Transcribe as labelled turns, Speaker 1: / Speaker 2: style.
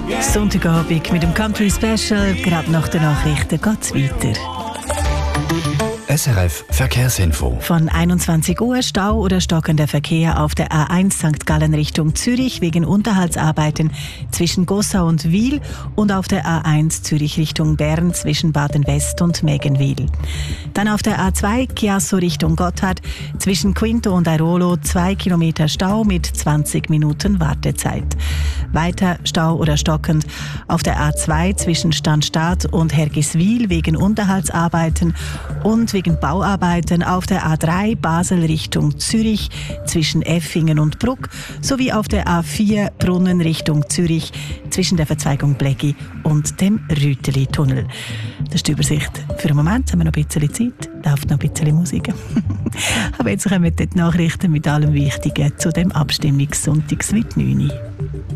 Speaker 1: Sonntagabend mit dem Country Special. Gerade nach den Nachrichten geht's weiter.
Speaker 2: SRF Verkehrsinfo.
Speaker 1: Von 21 Uhr Stau oder stockender Verkehr auf der A1 St. Gallen Richtung Zürich wegen Unterhaltsarbeiten zwischen Gossau und Wil und auf der A1 Zürich Richtung Bern zwischen Baden-West und Mägenwil. Dann auf der A2 Chiasso Richtung Gotthard zwischen Quinto und Airolo 2 Kilometer Stau mit 20 Minuten Wartezeit. Weiter Stau oder stockend auf der A2 zwischen Stanstadt und Hergiswil wegen Unterhaltsarbeiten und wegen Bauarbeiten auf der A3 Basel Richtung Zürich zwischen Effingen und Bruck sowie auf der A4 Brunnen Richtung Zürich zwischen der Verzweigung Bleggi und dem Rüteli-Tunnel. Das ist die Übersicht. Für den Moment haben wir noch ein bisschen Zeit, läuft noch ein bisschen Musik. Aber jetzt kommen die Nachrichten mit allem Wichtigen zu dem Abstimmungssonntags mit 9 Uhr.